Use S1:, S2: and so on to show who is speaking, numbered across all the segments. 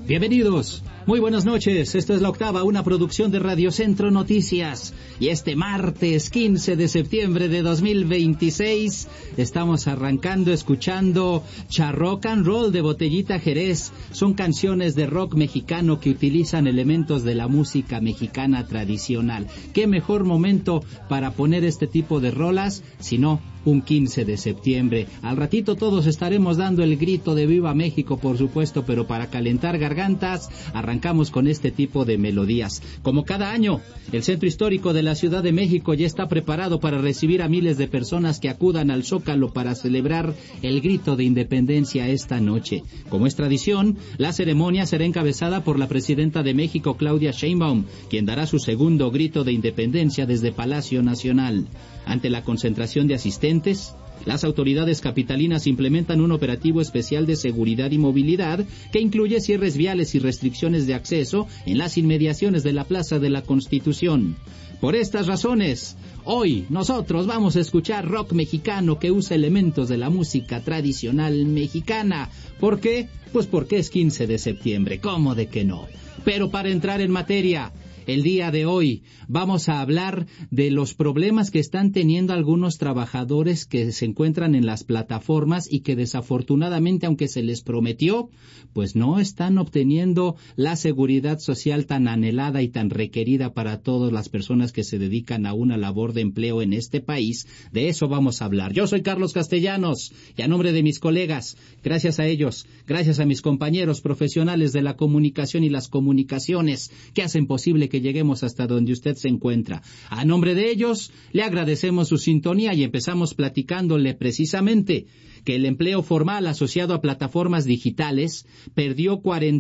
S1: Bienvenidos, muy buenas noches, esto es La Octava, una producción de Radio Centro Noticias, y este martes 15 de septiembre de 2026 estamos arrancando escuchando Charrock and Roll de Botellita Jerez. Son canciones de rock mexicano que utilizan elementos de la música mexicana tradicional. ¿Qué mejor momento para poner este tipo de rolas sino un 15 de septiembre? Al ratito todos estaremos dando el grito de Viva México, por supuesto, pero para calentar gargantas arrancamos con este tipo de melodías. Como cada año, el Centro Histórico de la Ciudad de México ya está preparado para recibir a miles de personas que acudan al Zócalo para celebrar el grito de independencia esta noche. Como es tradición, la ceremonia será encabezada por la presidenta de México, Claudia Sheinbaum, quien dará su segundo grito de independencia desde Palacio Nacional. Ante la concentración de asistentes, las autoridades capitalinas implementan un operativo especial de seguridad y movilidad que incluye cierres viales y restricciones de acceso en las inmediaciones de la Plaza de la Constitución. Por estas razones, hoy nosotros vamos a escuchar rock mexicano que usa elementos de la música tradicional mexicana. ¿Por qué? Pues porque es 15 de septiembre, ¿cómo de que no? Pero para entrar en materia, el día de hoy vamos a hablar de los problemas que están teniendo algunos trabajadores que se encuentran en las plataformas y que desafortunadamente, aunque se les prometió, pues no están obteniendo la seguridad social tan anhelada y tan requerida para todas las personas que se dedican a una labor de empleo en este país. De eso vamos a hablar. Yo soy Carlos Castellanos y a nombre de mis colegas, gracias a ellos, gracias a mis compañeros profesionales de la comunicación y las comunicaciones que hacen posible que lleguemos hasta donde usted se encuentra. A nombre de ellos, le agradecemos su sintonía y empezamos platicándole precisamente que el empleo formal asociado a plataformas digitales perdió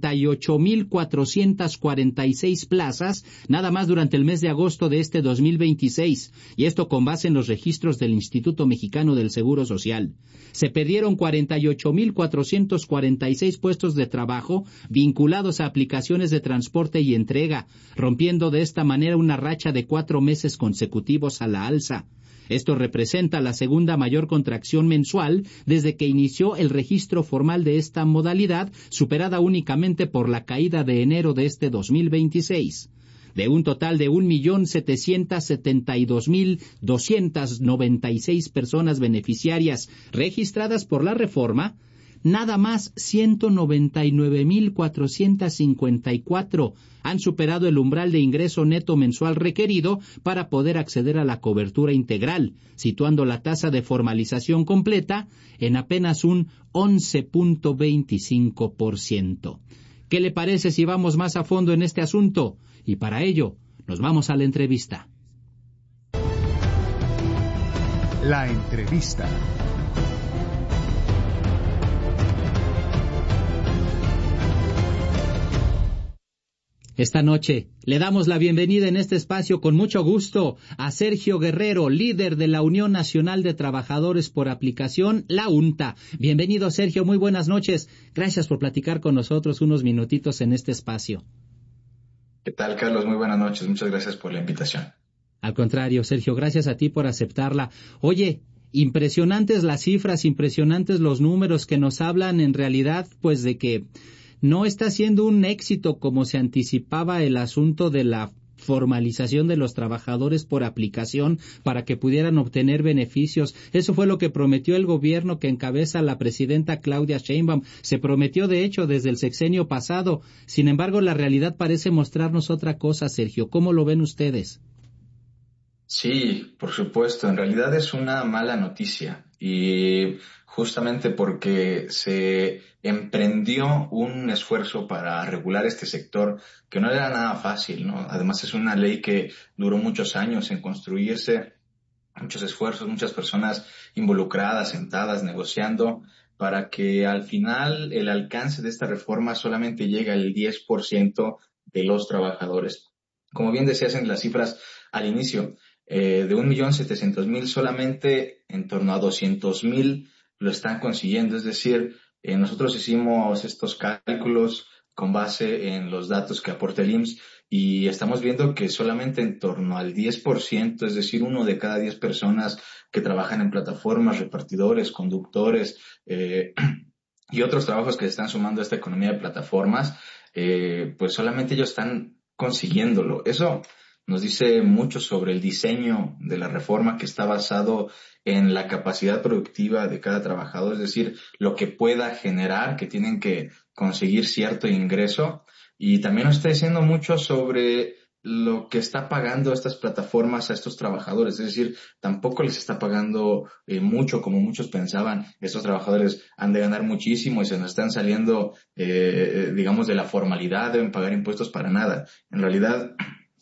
S1: 48,446 plazas nada más durante el mes de agosto de este 2026, y esto con base en los registros del Instituto Mexicano del Seguro Social. Se perdieron 48,446 puestos de trabajo vinculados a aplicaciones de transporte y entrega, rompiendo de esta manera una racha de 4 meses consecutivos a la alza. Esto representa la segunda mayor contracción mensual desde que inició el registro formal de esta modalidad, superada únicamente por la caída de enero de este 2026. De un total de 1,772,296 personas beneficiarias registradas por la reforma, nada más 199,454 han superado el umbral de ingreso neto mensual requerido para poder acceder a la cobertura integral, situando la tasa de formalización completa en apenas un 11,25%. ¿Qué le parece si vamos más a fondo en este asunto? Y para ello, nos vamos a la entrevista.
S2: La entrevista.
S1: Esta noche le damos la bienvenida en este espacio con mucho gusto a Sergio Guerrero, líder de la Unión Nacional de Trabajadores por Aplicación, la UNTA. Bienvenido, Sergio, muy buenas noches. Gracias por platicar con nosotros unos minutitos en este espacio.
S3: ¿Qué tal, Carlos? Muy buenas noches. Muchas gracias por la invitación.
S1: Al contrario, Sergio, gracias a ti por aceptarla. Oye, impresionantes las cifras, impresionantes los números que nos hablan en realidad, pues de que no está siendo un éxito como se anticipaba el asunto de la formalización de los trabajadores por aplicación para que pudieran obtener beneficios. Eso fue lo que prometió el gobierno que encabeza la presidenta Claudia Sheinbaum. Se prometió, de hecho, desde el sexenio pasado. Sin embargo, la realidad parece mostrarnos otra cosa, Sergio. ¿Cómo lo ven ustedes?
S3: Sí, por supuesto. En realidad es una mala noticia y justamente porque se emprendió un esfuerzo para regular este sector que no era nada fácil, ¿no? Además es una ley que duró muchos años en construirse, muchos esfuerzos, muchas personas involucradas, sentadas, negociando, para que al final el alcance de esta reforma solamente llegue al 10% de los trabajadores. Como bien decías en las cifras al inicio, de 1,700,000 solamente en torno a 200,000 lo están consiguiendo. Es decir, nosotros hicimos estos cálculos con base en los datos que aporta el IMSS y estamos viendo que solamente en torno al 10%, es decir, 1 de cada 10 personas que trabajan en plataformas, repartidores, conductores y otros trabajos que se están sumando a esta economía de plataformas, pues solamente ellos están consiguiéndolo. Eso nos dice mucho sobre el diseño de la reforma, que está basado en la capacidad productiva de cada trabajador, es decir, lo que pueda generar, que tienen que conseguir cierto ingreso. Y también nos está diciendo mucho sobre lo que está pagando estas plataformas a estos trabajadores, es decir, tampoco les está pagando mucho como muchos pensaban. Estos trabajadores han de ganar muchísimo y se nos están saliendo, digamos, de la formalidad, deben pagar impuestos para nada. En realidad,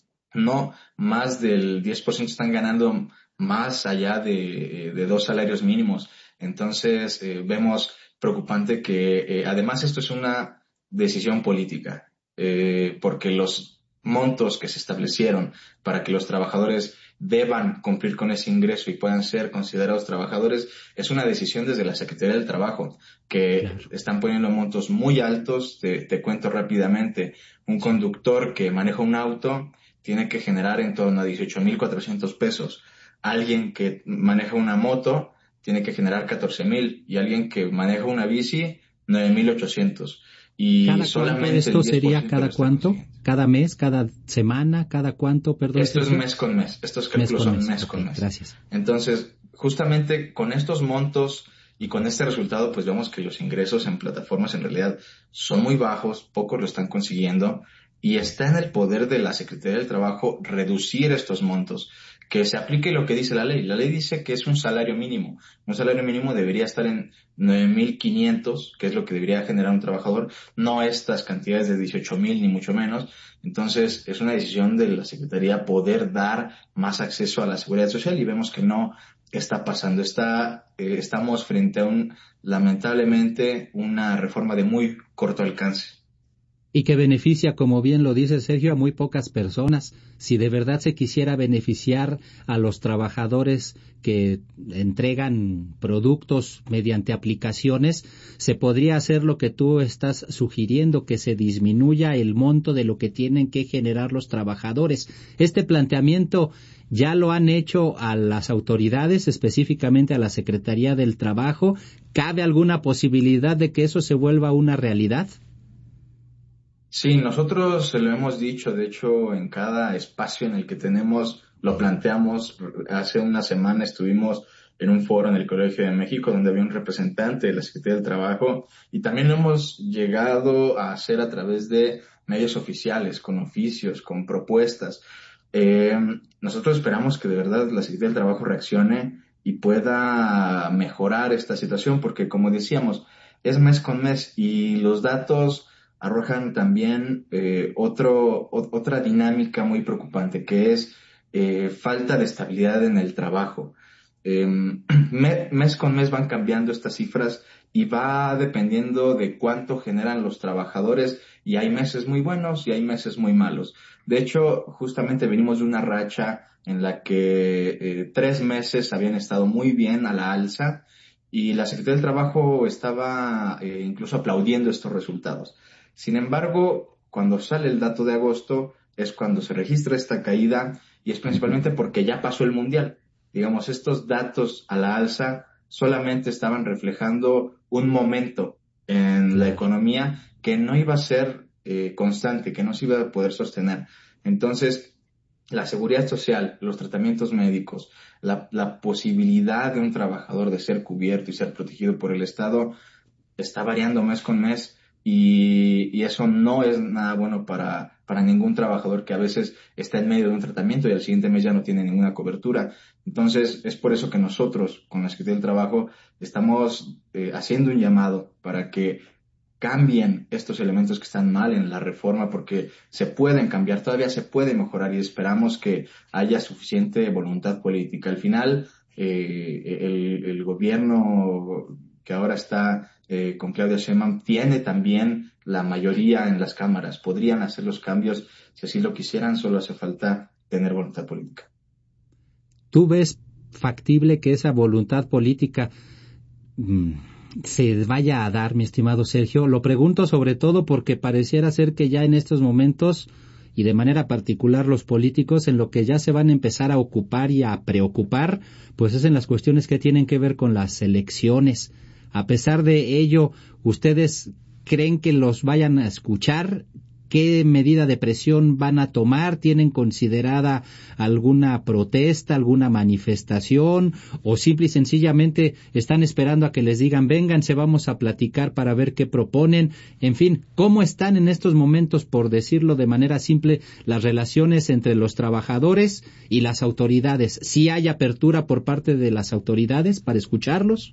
S3: no más del 10% están ganando más allá de 2 salarios mínimos. Entonces, vemos preocupante que, además, esto es una decisión política, porque los montos que se establecieron para que los trabajadores deban cumplir con ese ingreso y puedan ser considerados trabajadores, es una decisión desde la Secretaría del Trabajo, que
S1: Claro.
S3: están poniendo montos muy altos. Te cuento rápidamente, un conductor que maneja un auto tiene que generar en torno a 18,400 pesos. Alguien que maneja una moto tiene que generar 14,000, y alguien que maneja una bici, 9,800. Y
S1: ¿Cada cuánto
S3: solamente
S1: esto
S3: el
S1: sería?
S3: 10% lo
S1: ¿Cada
S3: está
S1: cuánto?
S3: consiguiendo.
S1: ¿Cada mes? ¿Cada semana? ¿Cada cuánto? Perdón,
S3: Esto es
S1: Sergio.
S3: mes con mes. Estos
S1: Mes
S3: cálculos
S1: con
S3: son
S1: mes.
S3: mes
S1: Ok,
S3: con mes.
S1: gracias.
S3: Entonces, justamente con estos montos y con este resultado, pues vemos que los ingresos en plataformas en realidad son muy bajos, pocos lo están consiguiendo, y está en el poder de la Secretaría del Trabajo reducir estos montos, que se aplique lo que dice la ley. La ley dice que es un salario mínimo. Un salario mínimo debería estar en 9,500, que es lo que debería generar un trabajador, no estas cantidades de 18,000 ni mucho menos. Entonces, es una decisión de la Secretaría poder dar más acceso a la seguridad social, y vemos que no está pasando. Estamos frente a lamentablemente, una reforma de muy corto alcance.
S1: Y que beneficia, como bien lo dice Sergio, a muy pocas personas. Si de verdad se quisiera beneficiar a los trabajadores que entregan productos mediante aplicaciones, se podría hacer lo que tú estás sugiriendo, que se disminuya el monto de lo que tienen que generar los trabajadores. Este planteamiento ya lo han hecho a las autoridades, específicamente a la Secretaría del Trabajo. ¿Cabe alguna posibilidad de que eso se vuelva una realidad?
S3: Sí, nosotros se lo hemos dicho, de hecho, en cada espacio en el que tenemos, lo planteamos. Hace una semana estuvimos en un foro en el Colegio de México donde había un representante de la Secretaría del Trabajo, y también lo hemos llegado a hacer a través de medios oficiales, con oficios, con propuestas. Eh, Nosotros esperamos que de verdad la Secretaría del Trabajo reaccione y pueda mejorar esta situación, porque como decíamos, es mes con mes y los datos arrojan también otra dinámica muy preocupante, que es falta de estabilidad en el trabajo. Mes con mes van cambiando estas cifras y va dependiendo de cuánto generan los trabajadores, y hay meses muy buenos y hay meses muy malos. De hecho, justamente venimos de una racha en la que 3 meses habían estado muy bien a la alza, y la Secretaría del Trabajo estaba incluso aplaudiendo estos resultados. Sin embargo, cuando sale el dato de agosto es cuando se registra esta caída, y es principalmente porque ya pasó el Mundial. Digamos, estos datos a la alza solamente estaban reflejando un momento en la
S1: Claro.
S3: economía que no iba a ser constante, que no se iba a poder sostener. Entonces, la seguridad social, los tratamientos médicos, la posibilidad de un trabajador de ser cubierto y ser protegido por el Estado está variando mes con mes, y eso no es nada bueno para ningún trabajador que a veces está en medio de un tratamiento y al siguiente mes ya no tiene ninguna cobertura. Entonces, es por eso que nosotros, con la Secretaría del Trabajo, estamos haciendo un llamado para que cambien estos elementos que están mal en la reforma, porque se pueden cambiar, todavía se puede mejorar, y esperamos que haya suficiente voluntad política. Al final, el gobierno que ahora está con Claudia Sheinbaum tiene también la mayoría en las cámaras. Podrían hacer los cambios si así lo quisieran, solo hace falta tener voluntad política.
S1: ¿Tú ves factible que esa voluntad política se vaya a dar, mi estimado Sergio? Lo pregunto sobre todo porque pareciera ser que ya en estos momentos, y de manera particular los políticos, en lo que ya se van a empezar a ocupar y a preocupar, pues es en las cuestiones que tienen que ver con las elecciones. A pesar de ello, ¿ustedes creen que los vayan a escuchar? ¿Qué medida de presión van a tomar? ¿Tienen considerada alguna protesta, alguna manifestación? ¿O simple y sencillamente están esperando a que les digan, vénganse, vamos a platicar para ver qué proponen? En fin, ¿cómo están en estos momentos, por decirlo de manera simple, las relaciones entre los trabajadores y las autoridades? ¿Sí hay apertura por parte de las autoridades para escucharlos?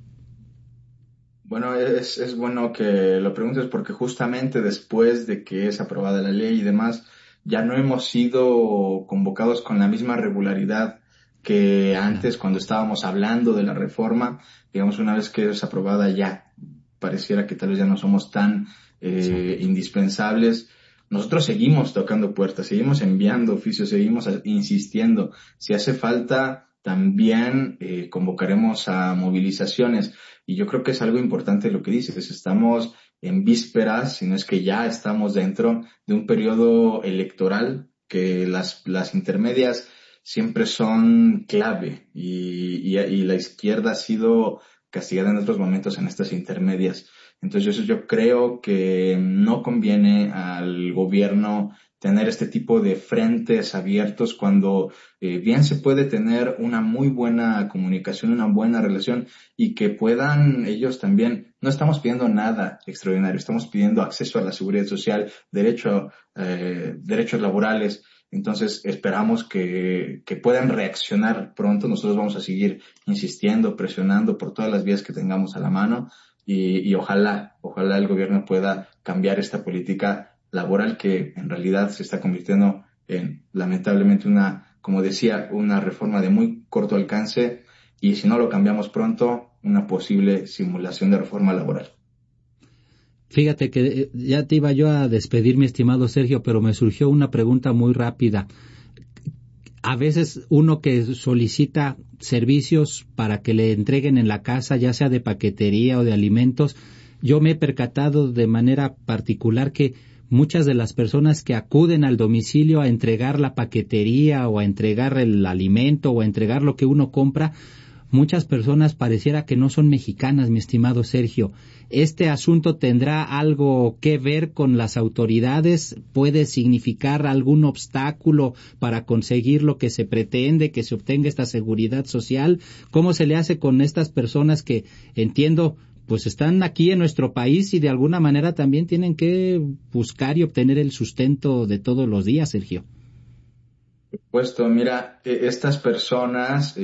S3: Bueno, es bueno que lo preguntes porque justamente después de que es aprobada la ley y demás, ya no hemos sido convocados con la misma regularidad que antes cuando estábamos hablando de la reforma. Digamos, una vez que es aprobada ya pareciera que tal vez ya no somos tan indispensables. Nosotros seguimos tocando puertas, seguimos enviando oficios, seguimos insistiendo. Si hace falta, también convocaremos a movilizaciones. Y yo creo que es algo importante lo que dices. Estamos en vísperas, si no es que ya estamos dentro de un periodo electoral, que las intermedias siempre son clave y la izquierda ha sido castigada en otros momentos en estas intermedias. Entonces yo creo que no conviene al gobierno tener este tipo de frentes abiertos cuando bien se puede tener una muy buena comunicación, una buena relación y que puedan ellos también, no estamos pidiendo nada extraordinario, estamos pidiendo acceso a la seguridad social, derechos laborales. Entonces esperamos que puedan reaccionar pronto. Nosotros vamos a seguir insistiendo, presionando por todas las vías que tengamos a la mano y ojalá el gobierno pueda cambiar esta política laboral que en realidad se está convirtiendo en, lamentablemente, como decía, una reforma de muy corto alcance y si no lo cambiamos pronto, una posible simulación de reforma laboral.
S1: Fíjate que ya te iba yo a despedir, mi estimado Sergio, pero me surgió una pregunta muy rápida. A veces uno que solicita servicios para que le entreguen en la casa, ya sea de paquetería o de alimentos, yo me he percatado de manera particular que muchas de las personas que acuden al domicilio a entregar la paquetería o a entregar el alimento o a entregar lo que uno compra, muchas personas pareciera que no son mexicanas, mi estimado Sergio. ¿Este asunto tendrá algo que ver con las autoridades? ¿Puede significar algún obstáculo para conseguir lo que se pretende, que se obtenga esta seguridad social? ¿Cómo se le hace con estas personas que, entiendo, pues están aquí en nuestro país y de alguna manera también tienen que buscar y obtener el sustento de todos los días, Sergio?
S3: Puesto, mira, estas personas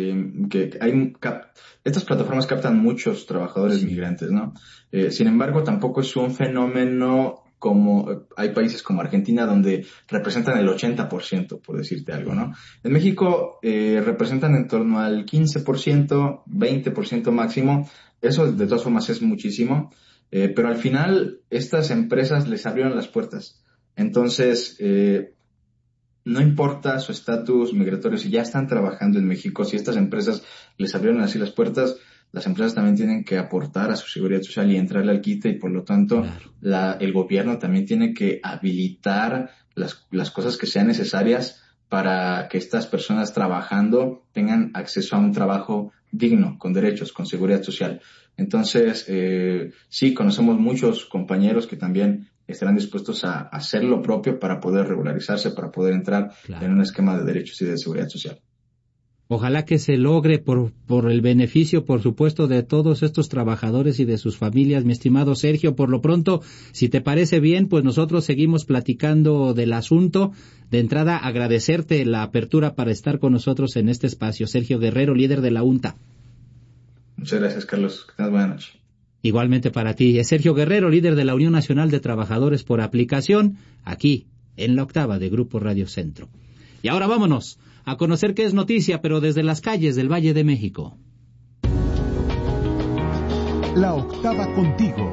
S3: estas plataformas captan muchos trabajadores migrantes, ¿no? Sin embargo, tampoco es un fenómeno como hay países como Argentina donde representan el 80%, por decirte algo, ¿no? En México representan en torno al 15%, 20% máximo. Eso de todas formas es muchísimo, pero al final estas empresas les abrieron las puertas. Entonces, no importa su estatus migratorio, si ya están trabajando en México, si estas empresas les abrieron así las puertas, las empresas también tienen que aportar a su seguridad social y entrarle al quite y por lo tanto el gobierno también tiene que habilitar las cosas que sean necesarias para que estas personas trabajando tengan acceso a un trabajo digno, con derechos, con seguridad social. Entonces, sí, conocemos muchos compañeros que también estarán dispuestos a hacer lo propio para poder regularizarse, para poder entrar en un esquema de derechos y de seguridad social.
S1: Ojalá que se logre por el beneficio, por supuesto, de todos estos trabajadores y de sus familias, mi estimado Sergio. Por lo pronto, si te parece bien, pues nosotros seguimos platicando del asunto. De entrada, agradecerte la apertura para estar con nosotros en este espacio. Sergio Guerrero, líder de la UNTA.
S3: Muchas gracias, Carlos. Que tengas buena noche.
S1: Igualmente para ti. Es Sergio Guerrero, líder de la Unión Nacional de Trabajadores por Aplicación, aquí, en la octava de Grupo Radio Centro. Y ahora vámonos a conocer qué es noticia, pero desde las calles del Valle de México.
S2: La octava contigo.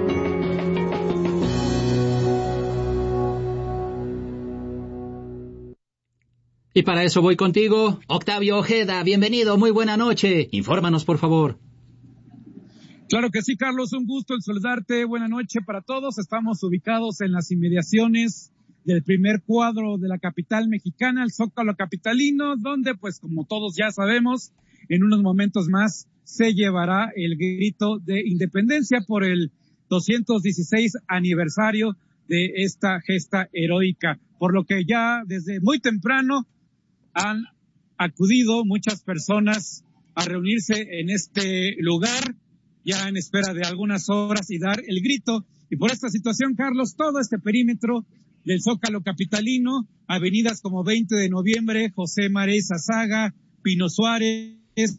S1: Y para eso voy contigo, Octavio Ojeda. Bienvenido, muy buena noche. Infórmanos, por favor.
S4: Claro que sí, Carlos, un gusto en saludarte. Buena noche para todos. Estamos ubicados en las inmediaciones del primer cuadro de la capital mexicana, el Zócalo capitalino, donde, pues, como todos ya sabemos, en unos momentos más se llevará el grito de independencia por el 216 aniversario de esta gesta heroica, por lo que ya desde muy temprano han acudido muchas personas a reunirse en este lugar, ya en espera de algunas horas y dar el grito. Y por esta situación, Carlos, todo este perímetro del Zócalo capitalino, avenidas como 20 de noviembre, José Maré Sazaga, Pino Suárez,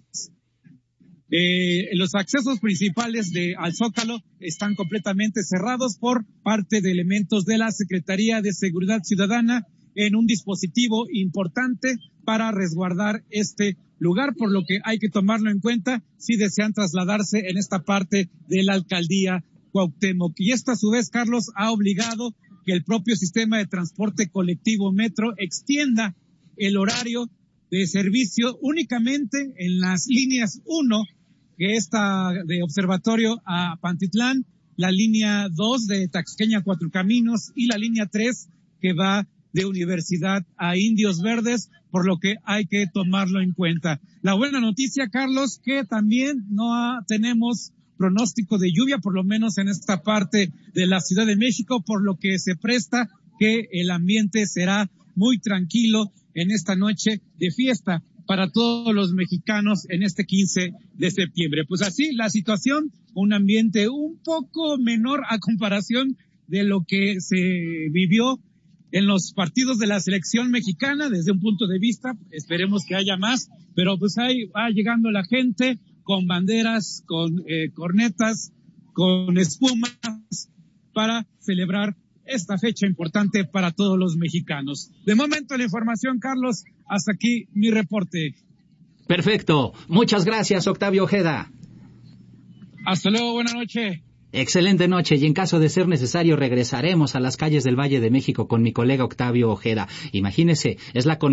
S4: los accesos principales al Zócalo están completamente cerrados por parte de elementos de la Secretaría de Seguridad Ciudadana en un dispositivo importante para resguardar este lugar, por lo que hay que tomarlo en cuenta si desean trasladarse en esta parte de la alcaldía Cuauhtémoc. Y esto a su vez, Carlos, ha obligado que el propio sistema de transporte colectivo Metro extienda el horario de servicio únicamente en las líneas 1, que está de Observatorio a Pantitlán, la línea 2 de Taxqueña Cuatro Caminos y la línea 3 que va de Universidad a Indios Verdes, por lo que hay que tomarlo en cuenta. La buena noticia, Carlos, que también no tenemos pronóstico de lluvia, por lo menos en esta parte de la Ciudad de México, por lo que se presta que el ambiente será muy tranquilo en esta noche de fiesta para todos los mexicanos en este 15 de septiembre. Pues así la situación, un ambiente un poco menor a comparación de lo que se vivió en los partidos de la selección mexicana, desde un punto de vista, esperemos que haya más, pero pues ahí va llegando la gente con banderas, con cornetas, con espumas, para celebrar esta fecha importante para todos los mexicanos. De momento la información, Carlos, hasta aquí mi reporte.
S1: Perfecto. Muchas gracias, Octavio Ojeda.
S4: Hasta luego, buena noche.
S1: Excelente noche, y en caso de ser necesario regresaremos a las calles del Valle de México con mi colega Octavio Ojeda. Imagínese, es la